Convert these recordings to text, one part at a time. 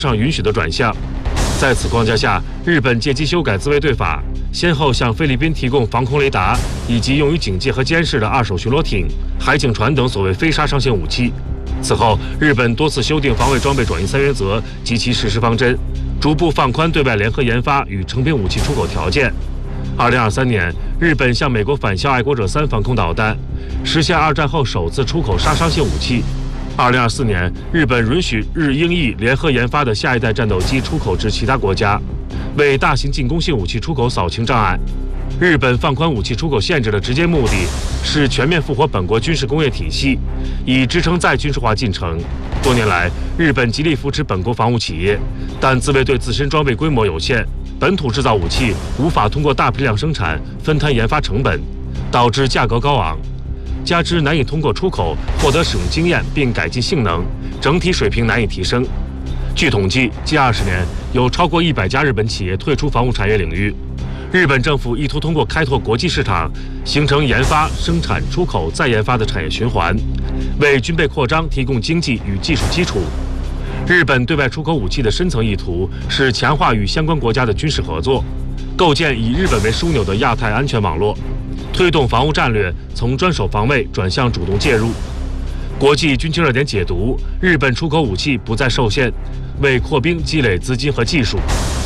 上允许的转向。在此框架下，日本借机修改自卫队法，先后向菲律宾提供防空雷达以及用于警戒和监视的二手巡逻艇、海警船等所谓非杀伤性武器。此后，日本多次修订防卫装备转移3原则及其实施方针，逐步放宽对外联合研发与成品武器出口条件。2023年，日本向美国返销爱国者3防空导弹，实现2战后首次出口杀伤性武器。2024年，日本允许日英意联合研发的下一代战斗机出口至其他国家，为大型进攻性武器出口扫清障碍。日本放宽武器出口限制的直接目的是全面复活本国军事工业体系，以支撑再军事化进程。多年来，日本极力扶持本国防务企业，但自卫队自身装备规模有限，本土制造武器无法通过大批量生产分摊研发成本，导致价格高昂。加之难以通过出口获得使用经验并改进性能，整体水平难以提升。据统计，近20年有超过100家日本企业退出防务产业领域。日本政府意图通过开拓国际市场，形成研发、生产、出口再研发的产业循环，为军备扩张提供经济与技术基础。日本对外出口武器的深层意图是强化与相关国家的军事合作，构建以日本为枢纽的亚太安全网络，推动防务战略从专守防卫转向主动介入。国际军情热点解读，日本出口武器不再受限，为扩兵积累资金和技术。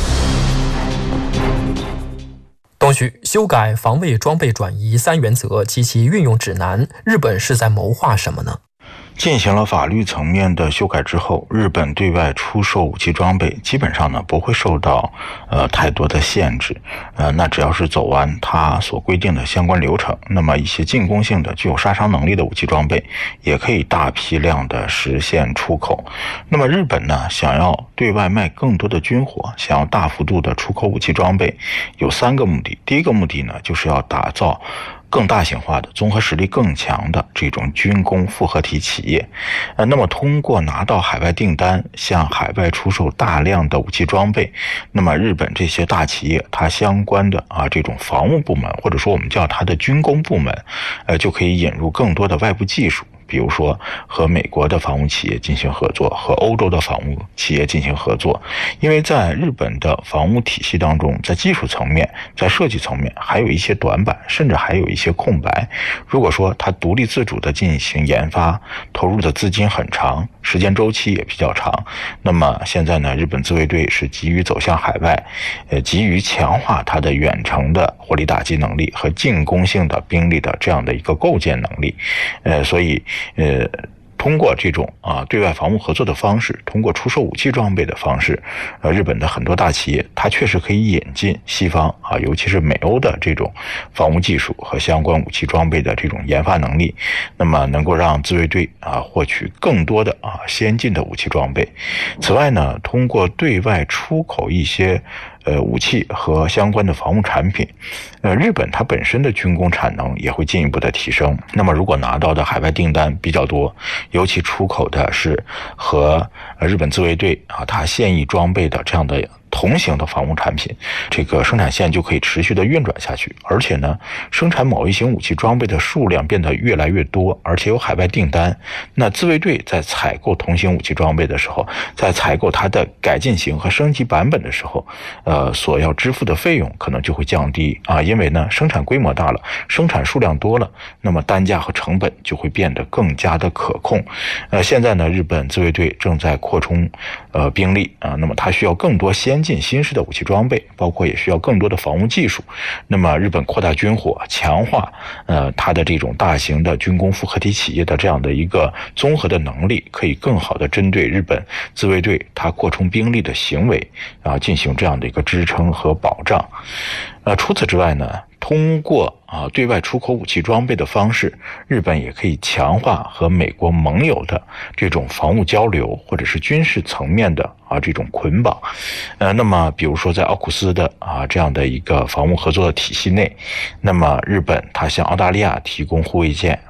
东旭，修改防卫装备转移3原则及其运用指南，日本是在谋划什么呢？ 进行了法律层面的修改之后，日本对外出售武器装备基本上呢不会受到太多的限制。那只要是走完它所规定的相关流程，那么一些进攻性的具有杀伤能力的武器装备也可以大批量的实现出口。那么日本呢想要对外卖更多的军火，想要大幅度的出口武器装备，有3个目的。第一个目的呢就是要打造更大型化的、综合实力更强的这种军工复合体企业。那么通过拿到海外订单，向海外出售大量的武器装备，那么日本这些大企业它相关的这种防务部门，或者说我们叫它的军工部门，就可以引入更多的外部技术。比如说和美国的防务企业进行合作，和欧洲的防务企业进行合作。因为在日本的防务体系当中，在技术层面、在设计层面还有一些短板，甚至还有一些空白。如果说它独立自主的进行研发，投入的资金很长，时间周期也比较长，那么现在呢，日本自卫队是急于走向海外，急于强化它的远程的火力打击能力和进攻性的兵力的这样的一个构建能力。所以通过这种对外防务合作的方式，通过出售武器装备的方式，日本的很多大企业它确实可以引进西方尤其是美欧的这种防务技术和相关武器装备的这种研发能力，那么能够让自卫队获取更多的先进的武器装备。此外呢，通过对外出口一些武器和相关的防务产品，日本它本身的军工产能也会进一步的提升。那么如果拿到的海外订单比较多，尤其出口的是和日本自卫队它现役装备的这样的同型的防务产品，这个生产线就可以持续的运转下去。而且呢，生产某一型武器装备的数量变得越来越多，而且有海外订单，那自卫队在采购同型武器装备的时候，在采购它的改进型和升级版本的时候，所要支付的费用可能就会降低因为呢生产规模大了，生产数量多了，那么单价和成本就会变得更加的可控。现在呢，日本自卫队正在扩充兵力那么它需要更多先进新式的武器装备，包括也需要更多的防务技术。那么日本扩大军火，强化它的这种大型的军工复合体企业的这样的一个综合的能力，可以更好的针对日本自卫队它扩充兵力的行为进行这样的一个支撑和保障。除此之外呢，通过对外出口武器装备的方式，日本也可以强化和美国盟友的这种防务交流，或者是军事层面的这种捆绑。那么比如说在奥库斯的这样的一个防务合作的体系内，那么日本它向澳大利亚提供护卫舰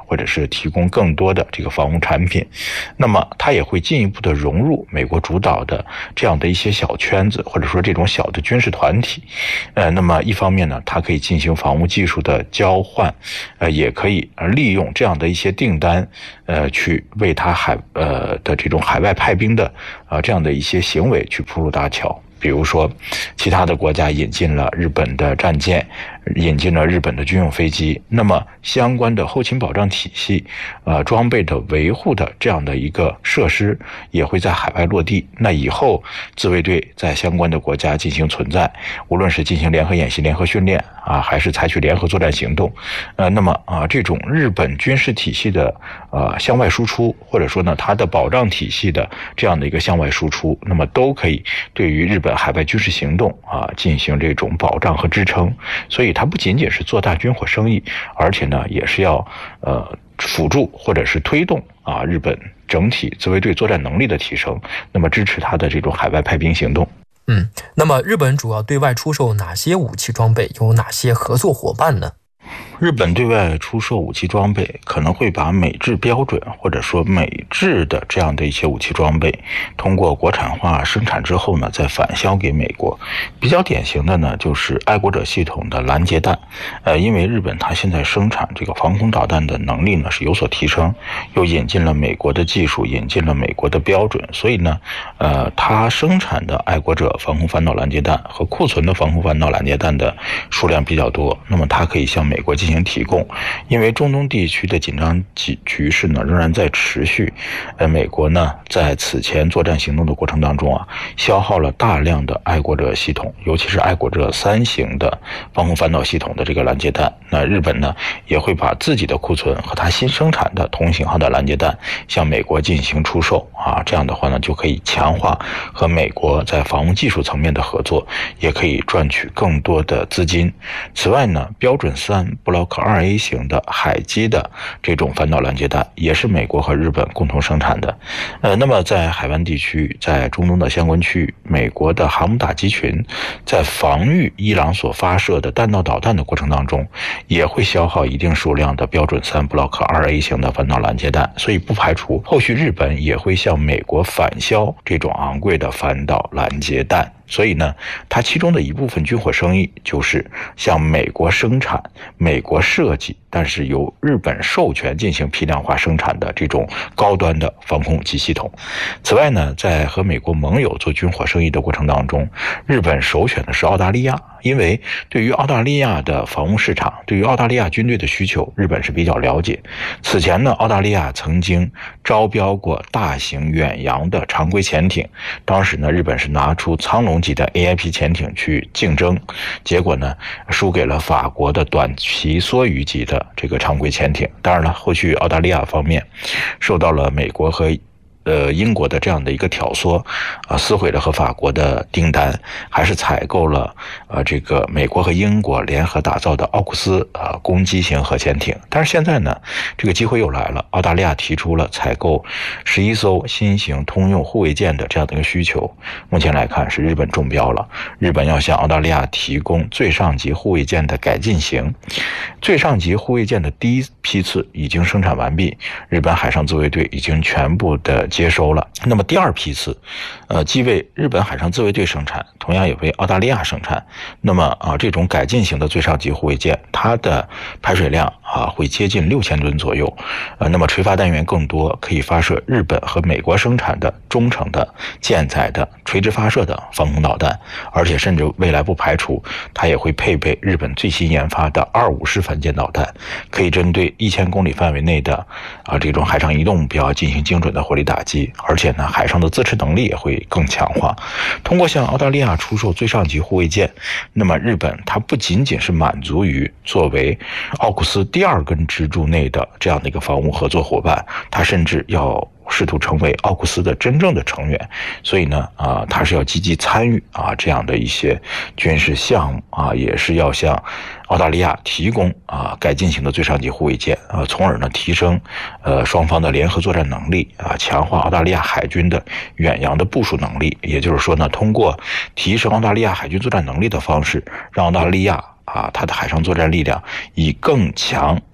或者是提供更多的这个防务产品。那么它也会进一步的融入美国主导的这样的一些小圈子，或者说这种小的军事团体。那么一方面呢，它可以进行防务技术的交换，也可以利用这样的一些订单，去为它的这种海外派兵的这样的一些行为去铺路搭桥。比如说，其他的国家引进了日本的战舰，引进了日本的军用飞机，那么相关的后勤保障体系、装备的维护的这样的一个设施也会在海外落地。那以后自卫队在相关的国家进行存在，无论是进行联合演习、联合训练还是采取联合作战行动，那么这种日本军事体系的向外输出，或者说呢它的保障体系的这样的一个向外输出，那么都可以对于日本海外军事行动进行这种保障和支撑。所以它不仅仅是做大军火生意，而且呢也是要辅助或者是推动日本整体自卫队作战能力的提升，那么支持它的这种海外派兵行动。 那么日本主要对外出售哪些武器装备，有哪些合作伙伴呢？ 日本对外出售武器装备可能会把美制标准或者说美制的这样的一些武器装备通过国产化生产之后呢再返销给美国。比较典型的呢就是爱国者系统的拦截弹，因为日本它现在生产这个防空导弹的能力呢是有所提升，又引进了美国的技术，引进了美国的标准，所以呢它生产的爱国者防空反导拦截弹和库存的防空反导拦截弹的数量比较多，那么它可以向美国进行提供。因为中东地区的紧张局势呢仍然在持续，美国呢在此前作战行动的过程当中消耗了大量的爱国者系统，尤其是爱国者3型的防空反导系统的这个拦截弹。那日本呢也会把自己的库存和它新生产的同型号的拦截弹向美国进行出售这样的话呢就可以强化和美国在防务技术层面的合作，也可以赚取更多的资金。此外呢，标准3 Block 2A 型的海基的这种反导拦截弹也是美国和日本共同生产的。那么在海湾地区，在中东的相关区域，美国的航母打击群在防御伊朗所发射的弹道导弹的过程当中，也会消耗一定数量的标准3 Block 2A 型的反导拦截弹，所以不排除后续日本也会向美国返销这种昂贵的反导拦截弹。所以呢，它其中的一部分军火生意就是向美国生产、美国设计，但是由日本授权进行批量化生产的这种高端的防空武器系统。此外呢，在和美国盟友做军火生意的过程当中，日本首选的是澳大利亚，因为对于澳大利亚的防务市场，对于澳大利亚军队的需求，日本是比较了解。此前呢，澳大利亚曾经招标过大型远洋的常规潜艇，当时呢，日本是拿出苍龙级的 AIP 潜艇去竞争，结果呢，输给了法国的短皮梭鱼级的这个常规潜艇。当然了，后续澳大利亚方面受到了美国和英国的这样的一个挑唆，撕毁了和法国的订单，还是采购了这个美国和英国联合打造的奥库斯攻击型核潜艇。但是现在呢，这个机会又来了，澳大利亚提出了采购11艘新型通用护卫舰的这样的一个需求。目前来看是日本中标了，日本要向澳大利亚提供最上级护卫舰的改进型。最上级护卫舰的第一批次已经生产完毕，日本海上自卫队已经全部的接收了。那么第二批次，既为日本海上自卫队生产，同样也为澳大利亚生产。那么这种改进型的最上级护卫舰，它的排水量会接近6000吨左右。那么垂发单元更多，可以发射日本和美国生产的中程的舰载的垂直发射的防空导弹，而且甚至未来不排除它也会配备日本最新研发的25式反舰导弹，可以针对1000公里范围内的这种海上移动目标进行精准的火力打击，而且呢，海上的自持能力也会更强化。通过向澳大利亚出售最上级护卫舰，那么日本它不仅仅是满足于作为奥库斯第二根支柱内的这样的一个防务合作伙伴，它甚至要试图成为奥库斯的真正的成员。所以呢，它是要积极参与这样的一些军事项目也是要向澳大利亚提供改进型的最上级护卫舰从而呢提升双方的联合作战能力强化澳大利亚海军的远洋的部署能力。也就是说呢，通过提升澳大利亚海军作战能力的方式，让澳大利亚它的海上作战力量以更强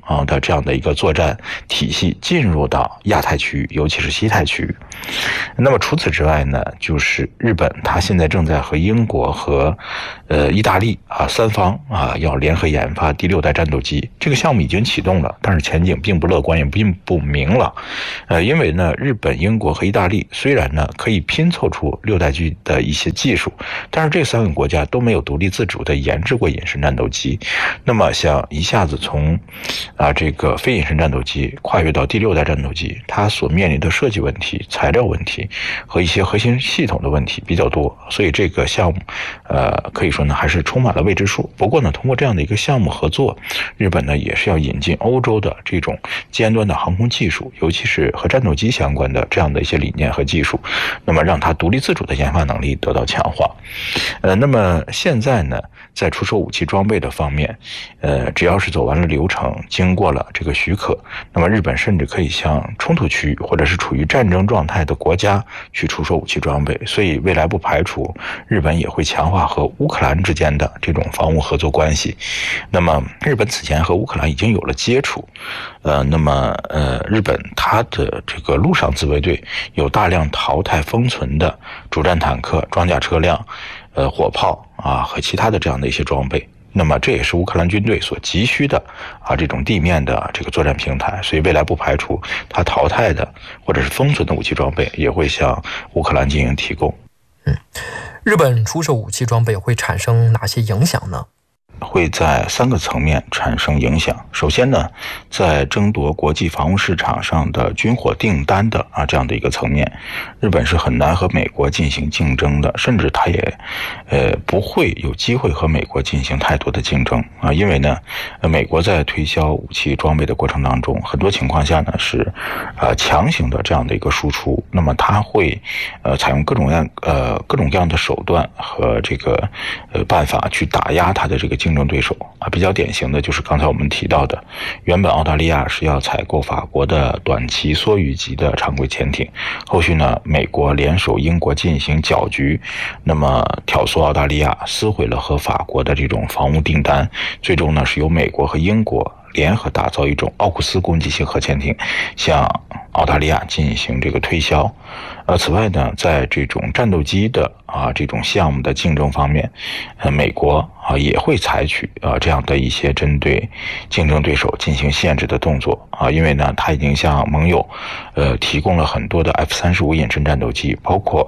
的这样的一个作战体系进入到亚太区域，尤其是西太区域。那么除此之外呢，就是日本它现在正在和英国和意大利三方要联合研发第6代战斗机。这个项目已经启动了，但是前景并不乐观，也并不明朗。因为呢，日本、英国和意大利虽然呢可以拼凑出6代机的一些技术，但是这3个国家都没有独立自主的研制过隐身战斗机。那么想一下子从这个非隐身战斗机跨越到第6代战斗机，它所面临的设计问题、材料问题和一些核心系统的问题比较多，所以这个项目可以说呢还是充满了未知数。不过呢，通过这样的一个项目合作，日本呢也是要引进欧洲的这种尖端的航空技术，尤其是和战斗机相关的这样的一些理念和技术，那么让它独立自主的研发能力得到强化。那么现在呢，在出售武器装备的方面，只要是走完了流程，经过了这个许可，那么日本甚至可以向冲突区域或者是处于战争状态的国家去出售武器装备。所以未来不排除日本也会强化和乌克兰之间的这种防务合作关系。那么日本此前和乌克兰已经有了接触，那么日本它的这个陆上自卫队有大量淘汰封存的主战坦克、装甲车辆、火炮和其他的这样的一些装备。那么这也是乌克兰军队所急需的这种地面的这个作战平台，所以未来不排除它淘汰的或者是封存的武器装备也会向乌克兰进行提供。 日本出售武器装备会产生哪些影响呢？ 会在3个层面产生影响。首先呢，在争夺国际防务市场上的军火订单的这样的一个层面，日本是很难和美国进行竞争的，甚至它也不会有机会和美国进行太多的竞争因为呢，美国在推销武器装备的过程当中，很多情况下呢是强行的这样的一个输出，那么它会采用各种各样的手段和这个办法去打压它的这个竞争对手比较典型的就是刚才我们提到的，原本澳大利亚是要采购法国的短期梭鱼级的常规潜艇，后续呢美国联手英国进行搅局，那么挑唆澳大利亚撕毁了和法国的这种防务订单，最终呢是由美国和英国联合打造一种奥库斯攻击型核潜艇向澳大利亚进行这个推销。此外呢，在这种战斗机的这种项目的竞争方面，美国也会采取这样的一些针对竞争对手进行限制的动作因为呢，它已经向盟友提供了很多的 F-35隐身战斗机，包括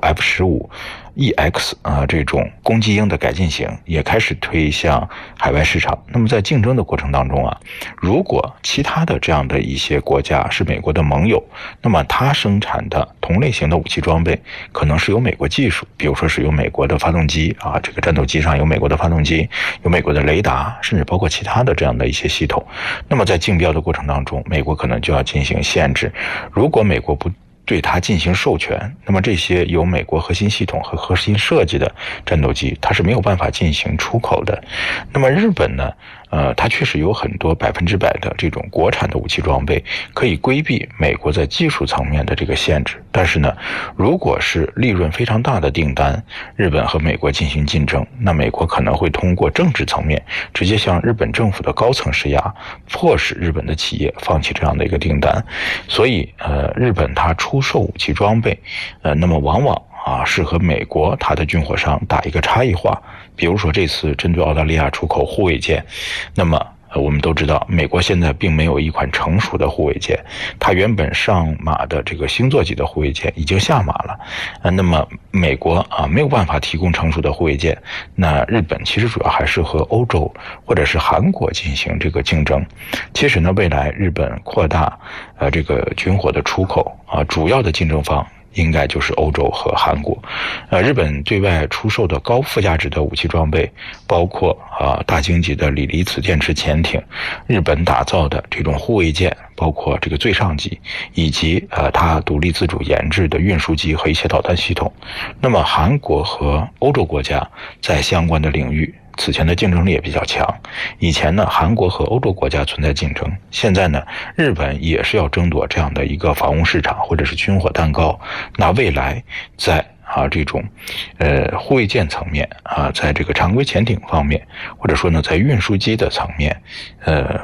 F-15EX 这种攻击鹰的改进型也开始推向海外市场。那么在竞争的过程当中如果其他的这样的一些国家是美国的盟友，那么它生产的同类型的武器装备可能是有美国技术，比如说是有美国的发动机这个战斗机上有美国的发动机，有美国的雷达，甚至包括其他的这样的一些系统。那么在竞标的过程当中，美国可能就要进行限制，如果美国不对它进行授权，那么这些有美国核心系统和核心设计的战斗机它是没有办法进行出口的。那么日本呢它确实有很多100%的这种国产的武器装备可以规避美国在技术层面的这个限制，但是呢，如果是利润非常大的订单，日本和美国进行竞争，那美国可能会通过政治层面直接向日本政府的高层施压，迫使日本的企业放弃这样的一个订单。所以日本它出售武器装备那么往往是和美国它的军火商打一个差异化。比如说这次针对澳大利亚出口护卫舰，那么我们都知道美国现在并没有一款成熟的护卫舰，它原本上马的这个星座级的护卫舰已经下马了那么美国没有办法提供成熟的护卫舰，那日本其实主要还是和欧洲或者是韩国进行这个竞争。其实呢，未来日本扩大这个军火的出口主要的竞争方应该就是欧洲和韩国。日本对外出售的高附加值的武器装备，包括大鲸级的锂离子电池潜艇，日本打造的这种护卫舰，包括这个最上级，以及它独立自主研制的运输机和一些导弹系统。那么韩国和欧洲国家在相关的领域此前的竞争力也比较强。以前呢，韩国和欧洲国家存在竞争，现在呢，日本也是要争夺这样的一个防务市场或者是军火蛋糕。那未来在这种护卫舰层面在这个常规潜艇方面，或者说呢在运输机的层面，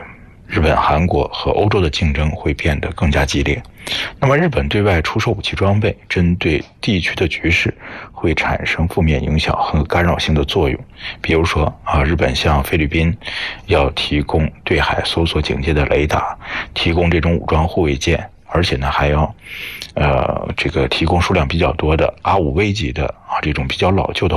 日本、韩国和欧洲的竞争会变得更加激烈。那么日本对外出售武器装备，针对地区的局势会产生负面影响和干扰性的作用。比如说日本向菲律宾要提供对海搜索警戒的雷达，提供这种武装护卫舰，而且呢还要这个提供数量比较多的R5V级的这种比较老旧的